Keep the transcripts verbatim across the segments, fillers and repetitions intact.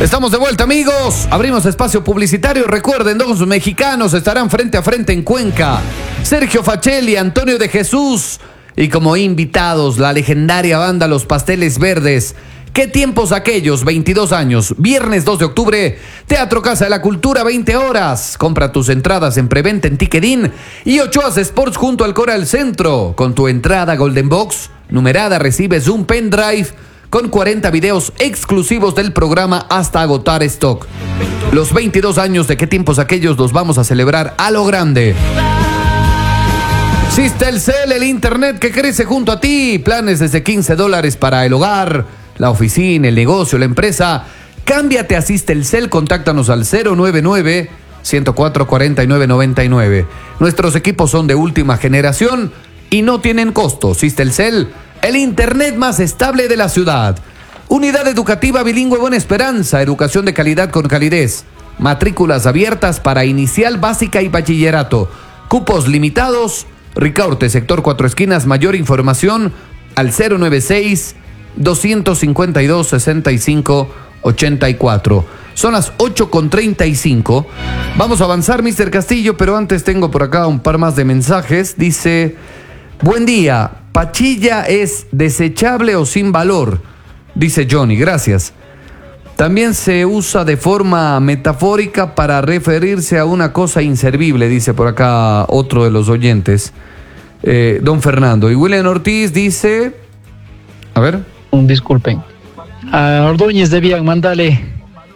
Estamos de vuelta, amigos. Abrimos espacio publicitario. Recuerden, dos mexicanos estarán frente a frente en Cuenca. Sergio Facelli, Antonio de Jesús. Y como invitados, la legendaria banda Los Pasteles Verdes. ¿Qué tiempos aquellos? veintidós años. Viernes dos de octubre. Teatro Casa de la Cultura, veinte horas. Compra tus entradas en preventa en Ticketin. Y Ochoas Sports junto al Coral Centro. Con tu entrada Golden Box numerada recibes un pendrive con cuarenta videos exclusivos del programa hasta agotar stock. Los veintidós años de ¿Qué tiempos aquellos? Los vamos a celebrar a lo grande. Sistelcel, el internet que crece junto a ti. Planes desde quince dólares para el hogar, la oficina, el negocio, la empresa. Cámbiate a Sistelcel, contáctanos al cero nueve nueve, ciento cuatro, cuarenta y nueve noventa y nueve. Nuestros equipos son de última generación y no tienen costo. Sistelcel, el internet más estable de la ciudad. Unidad educativa bilingüe Buena Esperanza, educación de calidad con calidez. Matrículas abiertas para inicial, básica y bachillerato. Cupos limitados. Ricaurte, sector Cuatro Esquinas. Mayor información al cero nueve seis, dos cinco dos, seis cinco ocho cuatro. Son las ocho con treinta y cinco. Vamos a avanzar, mister Castillo, pero antes tengo por acá un par más de mensajes. Dice: buen día, ¿pachilla es desechable o sin valor? Dice Johnny, gracias. También se usa de forma metafórica para referirse a una cosa inservible, dice por acá otro de los oyentes, eh, don Fernando. Y William Ortiz dice, a ver. Disculpen, a Ordóñez debían mandarle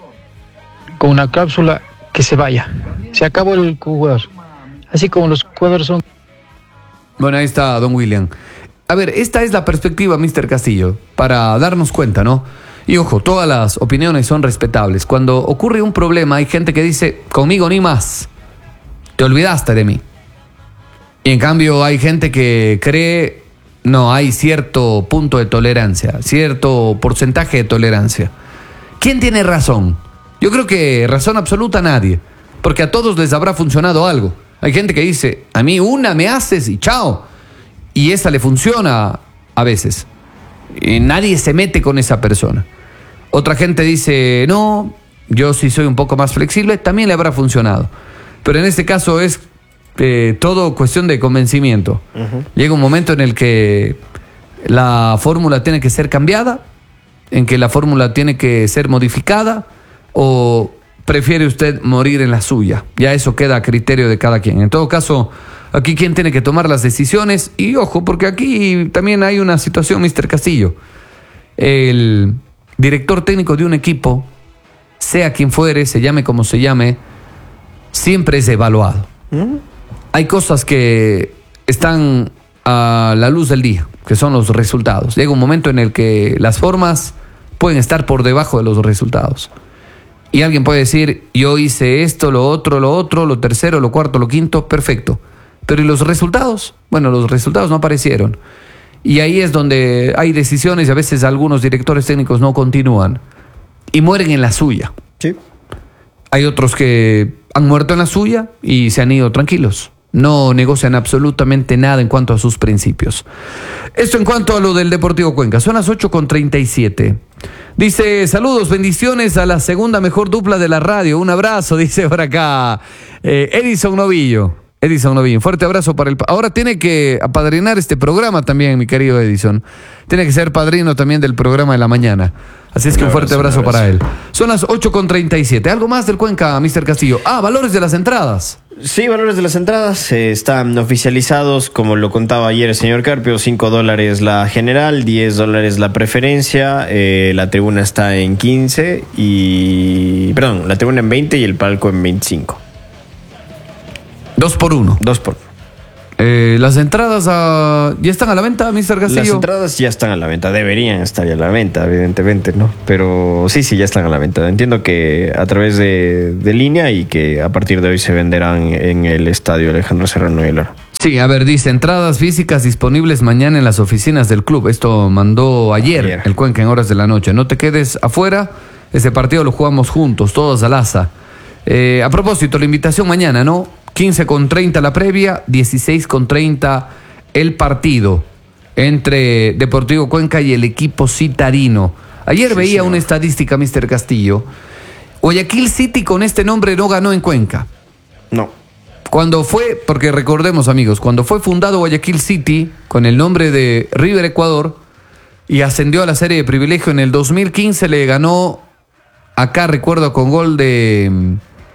con una cápsula que se vaya. Se acabó el jugador, así como los jugadores son. Bueno, ahí está don William. A ver, esta es la perspectiva, mister Castillo, para darnos cuenta, ¿no? Y ojo, todas las opiniones son respetables. Cuando ocurre un problema hay gente que dice, conmigo ni más, te olvidaste de mí. Y en cambio hay gente que cree, no, hay cierto punto de tolerancia, cierto porcentaje de tolerancia. ¿Quién tiene razón? Yo creo que razón absoluta nadie, porque a todos les habrá funcionado algo. Hay gente que dice, a mí una me haces y chao. Y esa le funciona a veces. Y nadie se mete con esa persona. Otra gente dice, no, yo sí soy un poco más flexible, también le habrá funcionado. Pero en este caso es eh, todo cuestión de convencimiento. Uh-huh. Llega un momento en el que la fórmula tiene que ser cambiada, en que la fórmula tiene que ser modificada, o prefiere usted morir en la suya. Ya eso queda a criterio de cada quien. En todo caso, aquí quien tiene que tomar las decisiones, y ojo, porque aquí también hay una situación, mister Castillo. El director técnico de un equipo, sea quien fuere, se llame como se llame, siempre es evaluado. ¿Mm? Hay cosas que están a la luz del día, que son los resultados. Llega un momento en el que las formas pueden estar por debajo de los resultados. Y alguien puede decir, yo hice esto, lo otro, lo otro, lo tercero, lo cuarto, lo quinto, perfecto. Pero ¿y los resultados? Bueno, los resultados no aparecieron. Y ahí es donde hay decisiones y a veces algunos directores técnicos no continúan y mueren en la suya. Sí. Hay otros que han muerto en la suya y se han ido tranquilos. No negocian absolutamente nada en cuanto a sus principios. Esto en cuanto a lo del Deportivo Cuenca. Son las ocho con treinta y siete. Dice, saludos, bendiciones a la segunda mejor dupla de la radio. Un abrazo, dice por acá eh, Edison Novillo. Edison Novillo, fuerte abrazo para el... Ahora tiene que apadrinar este programa también, mi querido Edison. Tiene que ser padrino también del programa de la mañana. Así es que un fuerte abrazo para él. Son las ocho con treinta y siete. ¿Algo más del Cuenca, mister Castillo? Ah, valores de las entradas. Sí, valores de las entradas eh, están oficializados, como lo contaba ayer el señor Carpio, cinco dólares la general, diez dólares la preferencia, eh, la tribuna está en quince y... Perdón, la tribuna en veinte y el palco en veinticinco. Dos por uno. Dos por uno. Eh, las entradas a... ¿ya están a la venta, mister Castillo? Las entradas ya están a la venta, deberían estar ya a la venta, evidentemente, ¿no? Pero sí, sí, ya están a la venta. Entiendo que a través de, de línea y que a partir de hoy se venderán en el estadio Alejandro Serrano y Lara. Sí, a ver, dice, entradas físicas disponibles mañana en las oficinas del club. Esto mandó ayer, ayer. el Cuenca en horas de la noche. No te quedes afuera, ese partido lo jugamos juntos, todos al asa. Eh, a propósito, la invitación mañana, ¿no? quince con treinta la previa, dieciséis con treinta el partido entre Deportivo Cuenca y el equipo citarino. Ayer Sí, veía señor. una estadística, mister Castillo. Guayaquil City con este nombre no ganó en Cuenca. No. Cuando fue, porque recordemos amigos, cuando fue fundado Guayaquil City con el nombre de River Ecuador y ascendió a la serie de privilegio en el dos mil quince, le ganó acá, recuerdo, con gol de,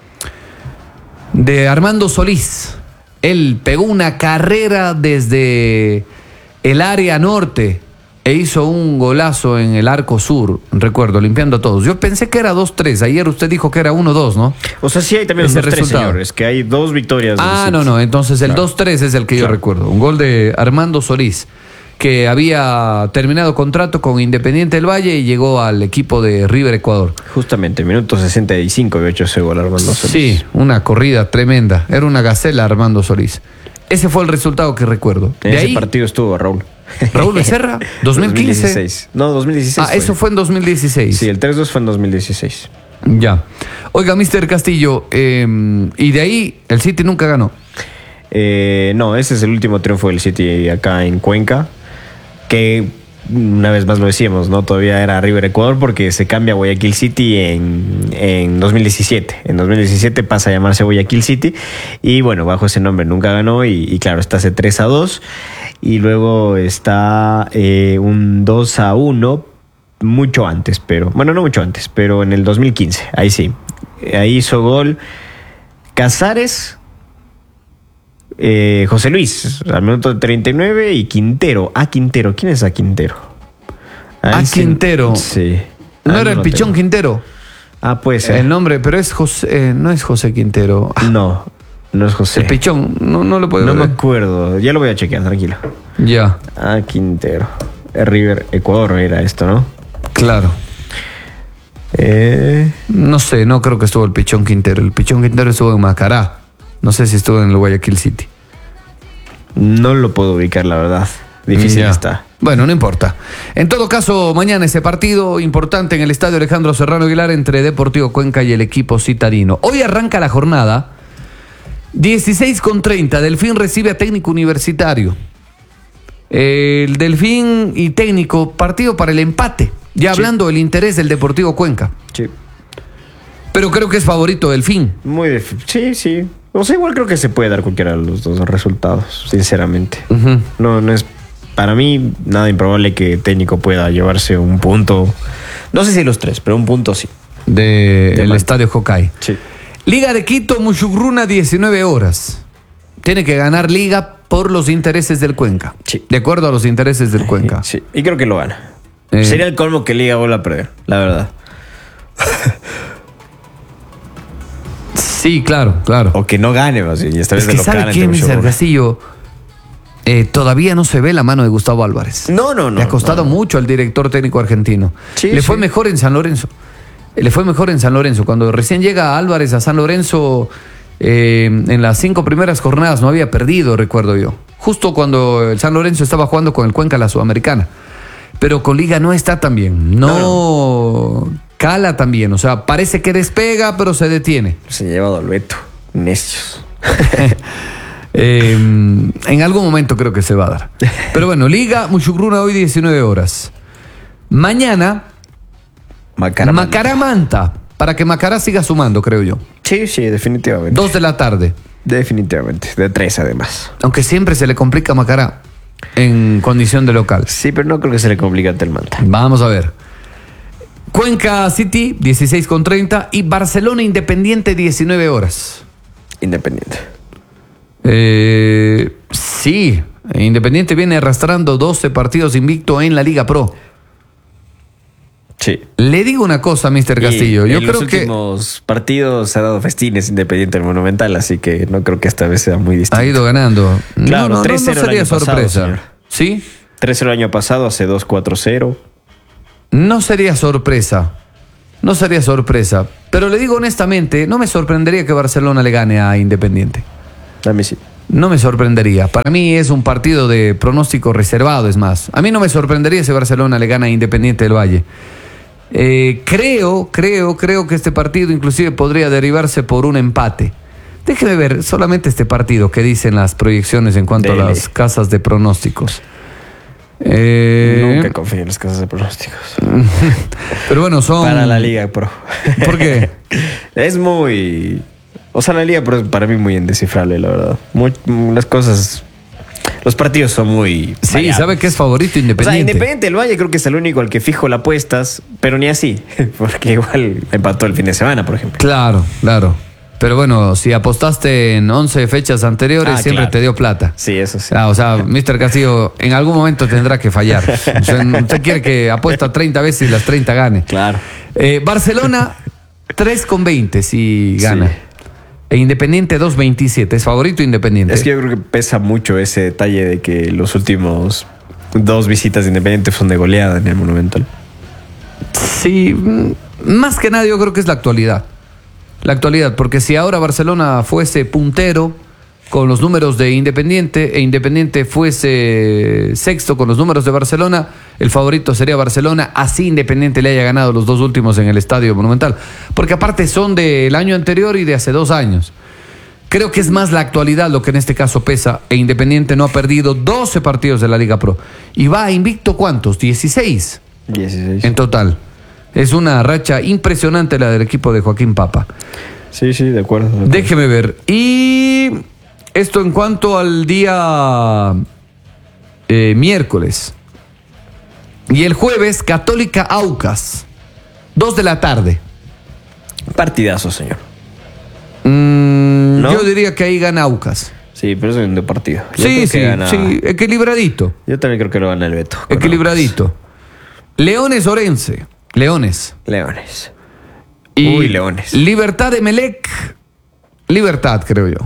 de Armando Solís. Él pegó una carrera desde el área norte e hizo un golazo en el arco sur, recuerdo, limpiando a todos. Yo pensé que era dos tres, ayer usted dijo que era uno dos, ¿no? O sea, sí hay también Ese los tres, resultado. señores, que hay dos victorias. del Ah, City. no, no, entonces el Claro. dos tres es el que yo Claro. recuerdo. Un gol de Armando Solís, que había terminado contrato con Independiente del Valle y llegó al equipo de River Ecuador. Justamente, minuto sesenta y cinco había hecho ese gol Armando Solís. Sí, una corrida tremenda. Era una gacela Armando Solís. Ese fue el resultado que recuerdo. En De ese ahí, partido estuvo Raúl. Raúl Becerra, dos mil quince. dos mil dieciséis. No, dos mil dieciséis. Ah, eso fue en dos mil dieciséis. Sí, el tres dos fue en dos mil dieciséis. Ya. Oiga, mister Castillo, eh, y de ahí el City nunca ganó. Eh, no, ese es el último triunfo del City acá en Cuenca. Que una vez más lo decíamos, ¿no? Todavía era River Ecuador porque se cambia a Guayaquil City en, en dos mil diecisiete. En dos mil diecisiete pasa a llamarse Guayaquil City. Y bueno, bajo ese nombre nunca ganó. Y, y claro, está ese tres a dos. Y luego está eh, un dos a uno. Mucho antes, pero. Bueno, no mucho antes, pero en el dos mil quince. Ahí sí. Ahí hizo gol Casares. Eh, José Luis, al minuto treinta y nueve, y Quintero. Ah, Quintero. ¿Quién es a Quintero? Ah, Ahí sí- Quintero. Sí. ¿No Ah, era el lo Pichón tengo. Quintero? Ah, puede ser. El nombre, pero es José, eh, no es José Quintero. Ah, No, no es José. el Pichón, no, no lo puedo No me ver. acuerdo. Ya lo voy a chequear, tranquilo. Ya, Ah, Quintero. Eh, River Ecuador era esto, ¿no? claro. Eh, No sé, no creo que estuvo el Pichón Quintero. El Pichón Quintero estuvo en Macará. No sé si estuvo en el Guayaquil City. no lo puedo ubicar, la verdad. Difícil Ya. está. Bueno, no importa. En todo caso, mañana ese partido importante en el estadio Alejandro Serrano Aguilar entre Deportivo Cuenca y el equipo citadino. Hoy arranca la jornada. dieciséis con treinta. Delfín recibe a Técnico Universitario. El Delfín y Técnico, partido para el empate. Ya Sí. hablando del interés del Deportivo Cuenca. Sí. Pero creo que es favorito Delfín. Muy dif- Sí, sí. O sea, igual creo que se puede dar cualquiera de los dos resultados, sinceramente. Ujú. No, no es para mí nada improbable que Técnico pueda llevarse un punto. No sé si los tres, pero un punto sí. Del De Manta. estadio Jocay. Sí. Liga de Quito, Mushugruna, diecinueve horas. Tiene que ganar Liga por los intereses del Cuenca. Sí. De acuerdo a los intereses del Cuenca. Sí, y creo que lo gana. Eh. Sería el colmo que Liga vuelva a perder, la verdad. Sí, claro, claro. O que no gane, más bien, y esta vez Es de que local ¿sabe ante quién, mister Mushugruna. Castillo? Eh, todavía no se ve la mano de Gustavo Álvarez. No, no, no. Le ha costado no. mucho al director técnico argentino. Sí, Le fue sí. mejor en San Lorenzo. Le fue mejor en San Lorenzo. Cuando recién llega Álvarez a San Lorenzo, eh, en las cinco primeras jornadas no había perdido, recuerdo yo. Justo cuando el San Lorenzo estaba jugando con el Cuenca la Sudamericana. Pero con Liga no está tan bien. No, No, cala tan bien. O sea, parece que despega, pero se detiene. Se lleva Dolbeto. Necios. Eh, en algún momento creo que se va a dar. Pero bueno, Liga Mushugruna hoy diecinueve horas. Mañana Macará. Macará Manta, para que Macará siga sumando, creo yo. Sí, sí, definitivamente. Dos de la tarde. Definitivamente. De tres, además. Aunque siempre se le complica a Macará en condición de local. Sí, pero no creo que se le complique ante el Manta. Vamos a ver. Cuenca City, dieciséis con treinta. Y Barcelona Independiente, diecinueve horas. Independiente. Eh, sí, Independiente viene arrastrando doce partidos invicto en la Liga Pro. Sí. Le digo una cosa, mister Castillo. Y Yo en creo los que últimos partidos se ha dado festines Independiente del Monumental, así que no creo que esta vez sea muy distinto. ha ido ganando. Claro, no, no, no, tres cero no el sería año pasado, sorpresa. señor. ¿Sí? tres cero el año pasado, hace dos cuatro cero. No sería sorpresa. No sería sorpresa. Pero le digo honestamente, no me sorprendería que Barcelona le gane a Independiente. A mí sí. No me sorprendería. Para mí es un partido de pronóstico reservado, es más. A mí no me sorprendería si Barcelona le gana a Independiente del Valle. Eh, creo, creo, creo que este partido inclusive podría derivarse por un empate. Déjeme ver solamente este partido que dicen las proyecciones en cuanto Dele. a las casas de pronósticos. Eh, Nunca confío en las casas de pronósticos. Pero bueno, son... Para la Liga Pro. ¿Por qué? Es muy... O sea, la Liga Pro es para mí muy indescifrable, la verdad. Muy, las cosas... Los partidos son muy... Sí, variables. sabe que es favorito O sea, Independiente. Independiente del Valle creo que es el único al que fijo las apuestas, pero ni así. Porque igual empató el fin de semana, por ejemplo. Claro, claro. Pero bueno, si apostaste en once fechas anteriores, Ah, siempre claro. te dio plata. Sí, eso sí. Ah, o sea, míster Castillo, en algún momento tendrá que fallar. O sea, usted quiere que apuesta treinta veces y las treinta gane. Claro. Eh, Barcelona, tres con veinte si gana. Sí. E Independiente, dos veintisiete. ¿Es favorito Independiente? Es que yo creo que pesa mucho ese detalle de que los últimos dos visitas de Independiente son de goleada en el Monumental. Sí, mm, más que nada yo creo que es la actualidad. La actualidad, porque si ahora Barcelona fuese puntero con los números de Independiente e Independiente fuese sexto con los números de Barcelona, el favorito sería Barcelona, así Independiente le haya ganado los dos últimos en el Estadio Monumental. Porque aparte son del año anterior y de hace dos años. Creo que es más la actualidad lo que en este caso pesa, e Independiente no ha perdido doce partidos de la Liga Pro. Y va invicto, ¿cuántos? dieciséis dieciséis. en total. Es una racha impresionante la del equipo de Joaquín Papa. Sí, sí, de acuerdo. de acuerdo. Déjeme ver. Y esto en cuanto al día eh, miércoles. Y el jueves, Católica Aucas. Dos de la tarde. Partidazo, señor. Mm, ¿No? Yo diría que ahí gana Aucas. Sí, pero es un de partido. Yo Sí, creo que sí, gana- sí. Equilibradito. Yo también creo que lo gana el Beto. con Equilibradito. Leones Orense. Leones. Aucas. Leones. Y Uy, Leones. Libertad Emelec. Libertad, creo yo.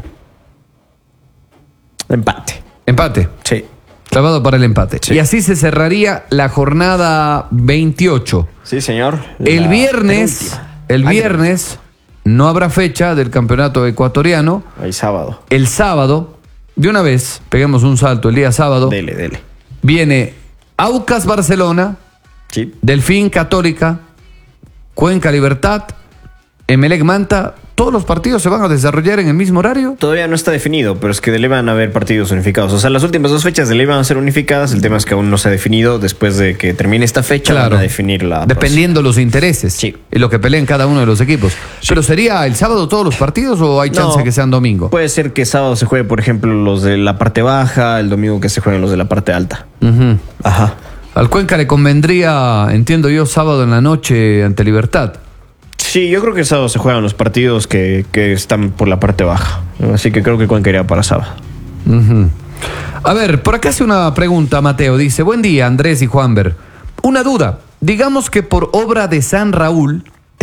Empate. Empate. Sí. Clavado para el empate. Sí. Y así se cerraría la jornada veintiocho. Sí, señor. El La viernes, penúltima. el Ah, viernes no habrá fecha del campeonato ecuatoriano. Ahí sábado. El sábado, de una vez, peguemos un salto el día sábado, Dele, dele. viene Aucas Barcelona, Sí. Delfín Católica, Cuenca Libertad, Emelec Manta. ¿Todos los partidos se van a desarrollar en el mismo horario? Todavía no está definido, pero es que de ley van a haber partidos unificados. O sea, las últimas dos fechas de ley van a ser unificadas. El tema es que aún no se ha definido. Después de que termine esta fecha, van a definir la Dependiendo los intereses Sí. y lo que peleen cada uno de los equipos. ¿Pero sería el sábado todos los partidos o hay chance No, que sean domingo? Puede ser que sábado se juegue, por ejemplo, los de la parte baja, el domingo que se jueguen los de la parte alta. Ujú. Ajá. Al Cuenca le convendría, entiendo yo, sábado en la noche ante Libertad. Sí, yo creo que el sábado se juegan los partidos que, que están por la parte baja. Así que creo que Cuenca iría para sábado. Ujú. A ver, por acá hace una pregunta, Mateo. Dice, buen día, Andrés y Juanber. Una duda. Digamos que por obra de San Raúl,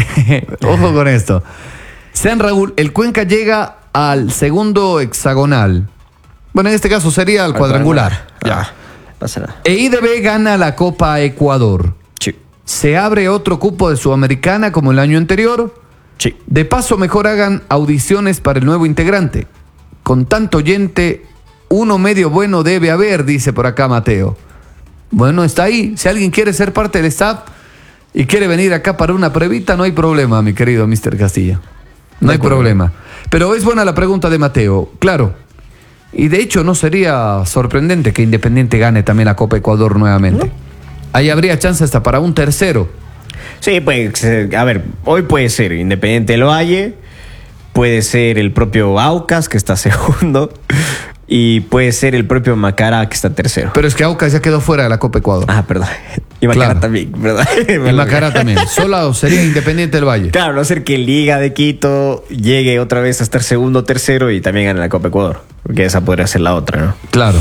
ojo con esto, San Raúl, el Cuenca llega al segundo hexagonal. Bueno, en este caso sería al cuadrangular. Ya. No pasa nada. E I D B gana la Copa Ecuador. Sí. ¿Se abre otro cupo de Sudamericana como el año anterior? Sí. De paso, mejor hagan audiciones para el nuevo integrante. Con tanto oyente, uno medio bueno debe haber, dice por acá Mateo. Bueno, está ahí. Si alguien quiere ser parte del staff y quiere venir acá para una pruebita, no hay problema, mi querido mister Castillo. No hay problema. Pero es buena la pregunta de Mateo. Claro. Y de hecho no sería sorprendente que Independiente gane también la Copa Ecuador nuevamente. ¿No? Ahí habría chance hasta para un tercero. Sí, pues, a ver, hoy puede ser Independiente del Valle, puede ser el propio Aucas, que está segundo, y puede ser el propio Macará, que está tercero. Pero es que Aucas ya quedó fuera de la Copa Ecuador. Ah, perdón. Y Macará Claro. también, ¿verdad? Y Macará también. Solo sería Independiente del Valle. Claro, no ser que Liga de Quito llegue otra vez a estar segundo o tercero y también gane la Copa Ecuador. Porque esa podría ser la otra, ¿no? Claro.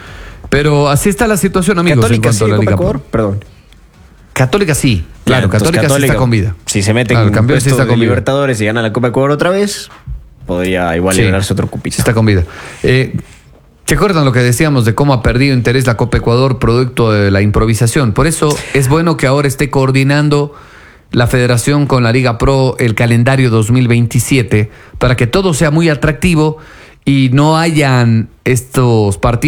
Pero así está la situación, amigos, Católica en cuanto sí, a la Copa Liga Ecuador, Pro. perdón. Católica sí. Claro, Ya, entonces, Católica, sí está con vida. Si se mete Claro, en el un campeón sí puesto está de con vida. Libertadores y gana la Copa Ecuador otra vez, podría igual Sí. liberarse otro cupito. Sí está con vida. Eh, ¿Se acuerdan lo que decíamos de cómo ha perdido interés la Copa Ecuador producto de la improvisación? Por eso es bueno que ahora esté coordinando la Federación con la Liga Pro el calendario dos mil veintisiete para que todo sea muy atractivo y no hayan estos partidos